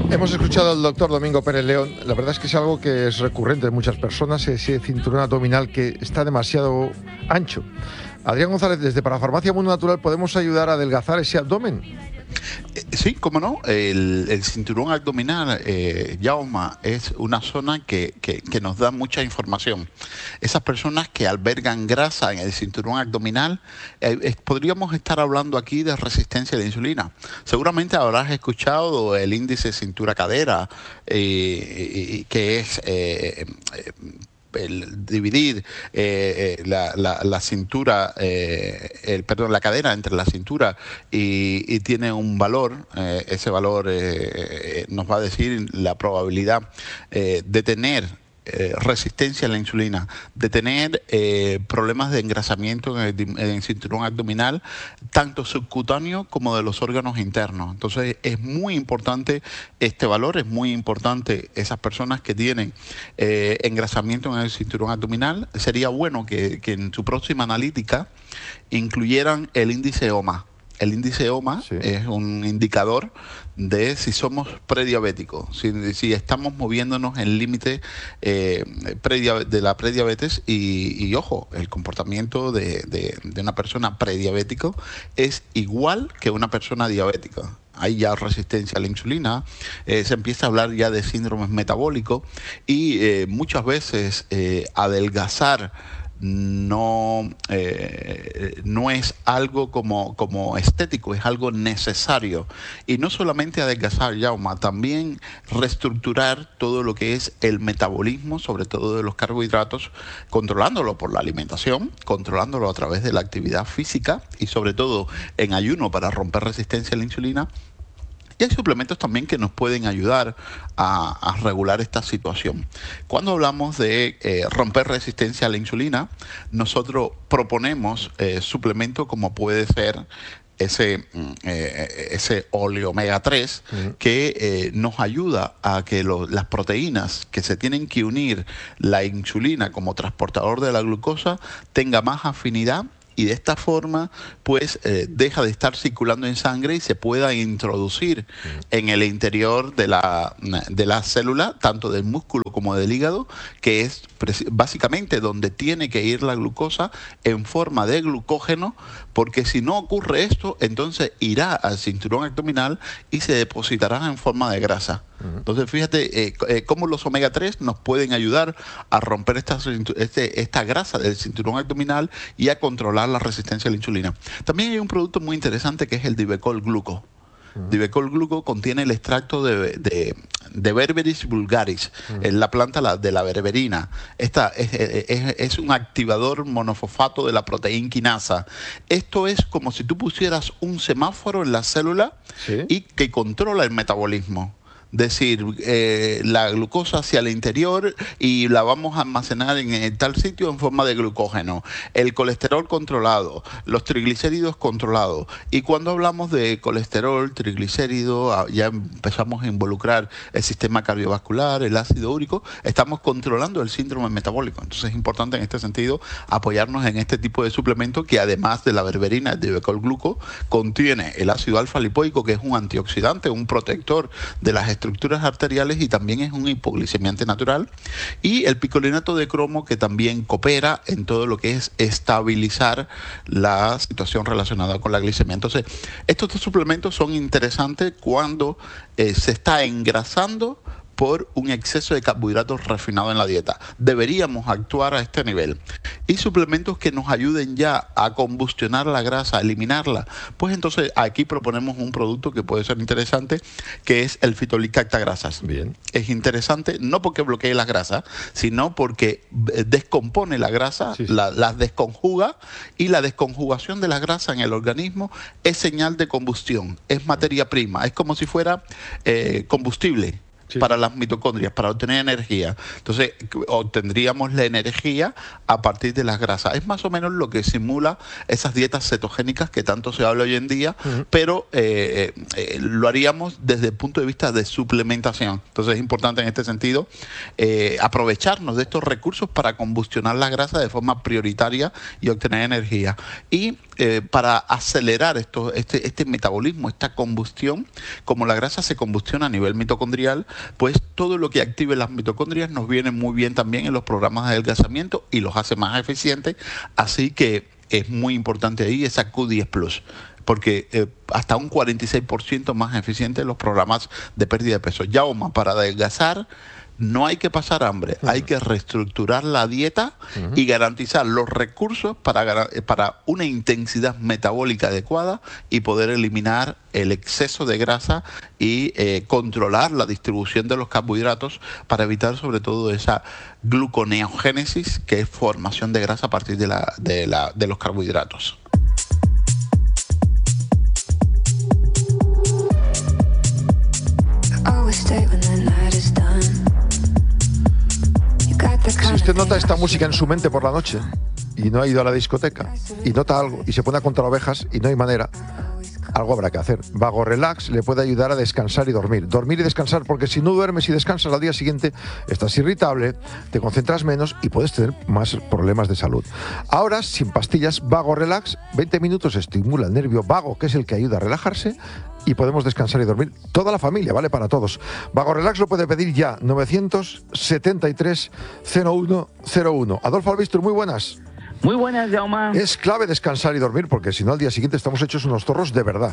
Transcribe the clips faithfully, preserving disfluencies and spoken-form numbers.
Hemos escuchado al doctor Domingo Pérez León. La verdad es que es algo que es recurrente en muchas personas, ese cinturón abdominal que está demasiado ancho. Adrián González, desde Parafarmacia Mundo Natural, ¿podemos ayudar a adelgazar ese abdomen? Sí, cómo no. El, el cinturón abdominal, eh, Jaume, es una zona que, que, que nos da mucha información. Esas personas que albergan grasa en el cinturón abdominal, eh, eh, podríamos estar hablando aquí de resistencia a la insulina. Seguramente habrás escuchado el índice cintura-cadera, eh, que es... Eh, eh, el dividir eh, eh, la, la, la cintura, eh, el, perdón, la cadera entre la cintura y, y tiene un valor, eh, ese valor eh, nos va a decir la probabilidad eh, de tener Eh, resistencia a la insulina, de tener eh, problemas de engrasamiento en el, en el cinturón abdominal, tanto subcutáneo como de los órganos internos. Entonces es muy importante este valor, es muy importante esas personas que tienen eh, engrasamiento en el cinturón abdominal. Sería bueno que, que en su próxima analítica incluyeran el índice O M A. El índice O M A sí. es un indicador de si somos prediabéticos, si, si estamos moviéndonos en el límite eh, de la prediabetes y, y ojo, el comportamiento de, de, de una persona prediabético es igual que una persona diabética. Hay ya resistencia a la insulina, eh, se empieza a hablar ya de síndromes metabólicos y eh, muchas veces eh, adelgazar no eh, no es algo como, como estético, es algo necesario. Y no solamente adelgazar, Jaume, también reestructurar todo lo que es el metabolismo, sobre todo de los carbohidratos, controlándolo por la alimentación, controlándolo a través de la actividad física y sobre todo en ayuno para romper resistencia a la insulina. Y hay suplementos también que nos pueden ayudar a, a regular esta situación. Cuando hablamos de eh, romper resistencia a la insulina, nosotros proponemos eh, suplementos como puede ser ese, eh, ese óleo omega tres uh-huh. que eh, nos ayuda a que lo, las proteínas que se tienen que unir la insulina como transportador de la glucosa tenga más afinidad y de esta forma pues eh, deja de estar circulando en sangre y se pueda introducir uh-huh. en el interior de la, de la célula, tanto del músculo como del hígado, que es básicamente donde tiene que ir la glucosa en forma de glucógeno, porque si no ocurre esto, entonces irá al cinturón abdominal y se depositará en forma de grasa. Uh-huh. Entonces fíjate eh, eh, cómo los omega tres nos pueden ayudar a romper esta, este, esta grasa del cinturón abdominal y a controlar la resistencia a la insulina. También hay un producto muy interesante que es el Divecol Gluco. Uh-huh. Divecol Gluco contiene el extracto de, de, de Berberis vulgaris, uh-huh. en la planta la, de la berberina. Esta es, es, es un activador monofosfato de la proteína quinasa. Esto es como si tú pusieras un semáforo en la célula ¿sí? y que controla el metabolismo. Decir, eh, la glucosa hacia el interior y la vamos a almacenar en, en tal sitio en forma de glucógeno, el colesterol controlado, los triglicéridos controlados. Y cuando hablamos de colesterol, triglicéridos, ya empezamos a involucrar el sistema cardiovascular, el ácido úrico, estamos controlando el síndrome metabólico. Entonces es importante en este sentido apoyarnos en este tipo de suplemento que además de la berberina, el Divecol Gluco, contiene el ácido alfa lipoico, que es un antioxidante, un protector de las estructuras arteriales y también es un hipoglicemiante natural, y el picolinato de cromo, que también coopera en todo lo que es estabilizar la situación relacionada con la glicemia. Entonces, estos dos suplementos son interesantes cuando eh, se está engrasando por un exceso de carbohidratos refinados en la dieta. Deberíamos actuar a este nivel. Y suplementos que nos ayuden ya a combustionar la grasa, a eliminarla. Pues entonces aquí proponemos un producto que puede ser interesante, que es el Fitolicacta Grasas. Bien. Es interesante no porque bloquee las grasas, sino porque descompone la grasa, sí, sí. La, las desconjuga, y la desconjugación de la grasa en el organismo es señal de combustión, es materia prima, es como si fuera eh, combustible. sí. para las mitocondrias, para obtener energía. Entonces, obtendríamos la energía a partir de las grasas. Es más o menos lo que simula esas dietas cetogénicas que tanto se habla hoy en día, uh-huh. pero eh, eh, lo haríamos desde el punto de vista de suplementación. Entonces, es importante en este sentido eh, aprovecharnos de estos recursos para combustionar la grasa de forma prioritaria y obtener energía. Y eh, para acelerar esto, este, este metabolismo, esta combustión, como la grasa se combustiona a nivel mitocondrial, pues todo lo que active las mitocondrias nos viene muy bien también en los programas de adelgazamiento y los hace más eficientes, así que es muy importante ahí esa Q diez plus, porque eh, hasta un cuarenta y seis por ciento más eficiente en los programas de pérdida de peso. Jaume, para adelgazar no hay que pasar hambre, uh-huh. hay que reestructurar la dieta uh-huh. y garantizar los recursos para, para una intensidad metabólica adecuada y poder eliminar el exceso de grasa y eh, controlar la distribución de los carbohidratos para evitar sobre todo esa gluconeogénesis, que es formación de grasa a partir de, la, de, la, de los carbohidratos. Si usted nota esta música en su mente por la noche y no ha ido a la discoteca y nota algo y se pone a contar ovejas y no hay manera, algo habrá que hacer. Vago Relax le puede ayudar a descansar y dormir. Dormir y descansar, porque si no duermes y descansas al día siguiente, estás irritable, te concentras menos y puedes tener más problemas de salud. Ahora, sin pastillas, Vago Relax, veinte minutos estimula el nervio vago, que es el que ayuda a relajarse, y podemos descansar y dormir toda la familia, vale para todos. Vago Relax lo puede pedir ya, novecientos setenta y tres cero uno cero uno. Adolfo Albistur, muy buenas. Muy buenas, Jaume. Es clave descansar y dormir, porque si no al día siguiente estamos hechos unos zorros de verdad.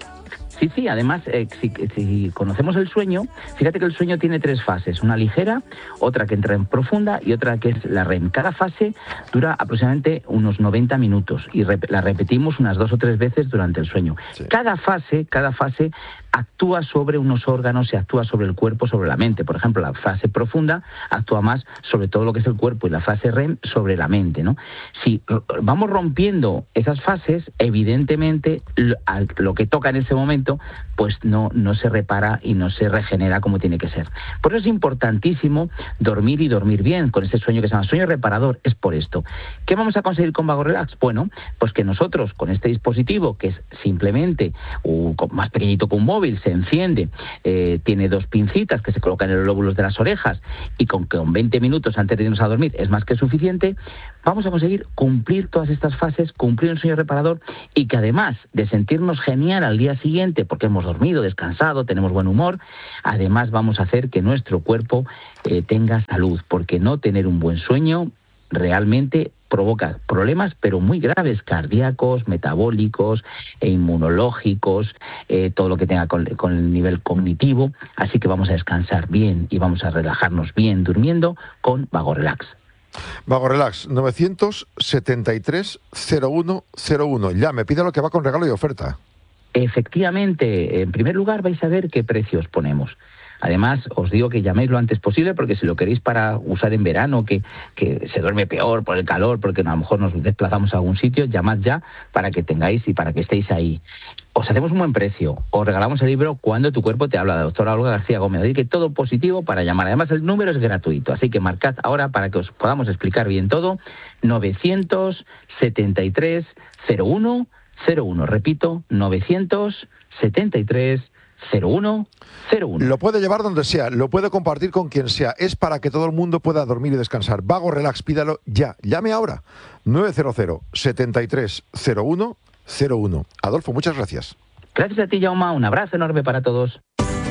Sí, sí, además, eh, si, si conocemos el sueño, fíjate que el sueño tiene tres fases, una ligera, otra que entra en profunda y otra que es la R E M. Cada fase dura aproximadamente unos noventa minutos y rep- la repetimos unas dos o tres veces durante el sueño. Sí. Cada fase, cada fase actúa sobre unos órganos y actúa sobre el cuerpo, sobre la mente. Por ejemplo, la fase profunda actúa más sobre todo lo que es el cuerpo y la fase R E M sobre la mente, ¿no? Si vamos rompiendo esas fases, evidentemente lo, lo que toca en ese momento pues no, no se repara y no se regenera como tiene que ser. Por eso es importantísimo dormir y dormir bien, con ese sueño que se llama sueño reparador. Es por esto. ¿Qué vamos a conseguir con Vago Relax? Bueno, pues que nosotros con este dispositivo, que es simplemente uh, más pequeñito que un móvil, se enciende, eh, tiene dos pincitas que se colocan en los lóbulos de las orejas y con que con veinte minutos antes de irnos a dormir es más que suficiente, vamos a conseguir cumplir todas estas fases, cumplir un sueño reparador y que además de sentirnos genial al día siguiente porque hemos dormido, descansado, tenemos buen humor, además vamos a hacer que nuestro cuerpo eh, tenga salud, porque no tener un buen sueño realmente provoca problemas, pero muy graves, cardíacos, metabólicos e inmunológicos, eh, todo lo que tenga con, con el nivel cognitivo. Así que vamos a descansar bien y vamos a relajarnos bien durmiendo con Vago Relax. Vago Relax, novecientos setenta y tres cero uno cero uno. Ya, me pide lo que va con regalo y oferta. Efectivamente, en primer lugar vais a ver qué precios ponemos. Además, os digo que llaméis lo antes posible, porque si lo queréis para usar en verano, que, que se duerme peor por el calor, porque a lo mejor nos desplazamos a algún sitio, llamad ya para que tengáis y para que estéis ahí. Os hacemos un buen precio, os regalamos el libro Cuando tu cuerpo te habla, de la doctora Olga García Gómez. Así que todo positivo para llamar. Además, el número es gratuito, así que marcad ahora para que os podamos explicar bien todo. novecientos setenta y tres cero uno cero uno. Repito, novecientos setenta y tres cero uno cero uno. Lo puede llevar donde sea, lo puede compartir con quien sea. Es para que todo el mundo pueda dormir y descansar. Vago Relax, pídalo ya. Llame ahora. nueve cero cero setenta y tres cero uno cero uno. Adolfo, muchas gracias. Gracias a ti, Jaume. Un abrazo enorme para todos.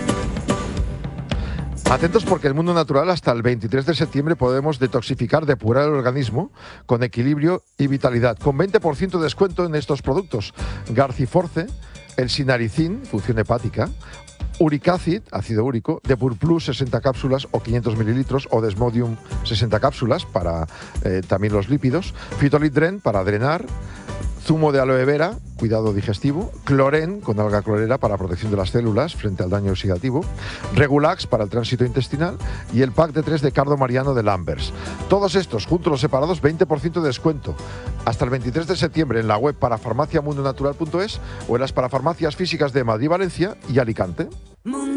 Atentos, porque el mundo natural hasta el veintitrés de septiembre podemos detoxificar, depurar el organismo con equilibrio y vitalidad. Con veinte por ciento de descuento en estos productos. Garciforce, el sinaricin, función hepática, Uricacid, ácido úrico, Depur Plus sesenta cápsulas o quinientos mililitros, o Desmodium sesenta cápsulas para eh, también los lípidos, Fitolitdren para drenar, zumo de aloe vera, cuidado digestivo, Cloren con alga clorera para protección de las células frente al daño oxidativo, Regulax para el tránsito intestinal y el pack de tres de Cardo Mariano de Lambers. Todos estos, juntos los separados, veinte por ciento de descuento. Hasta el veintitrés de septiembre en la web parafarmaciamundonatural punto es o en las parafarmacias físicas de Madrid, Valencia y Alicante.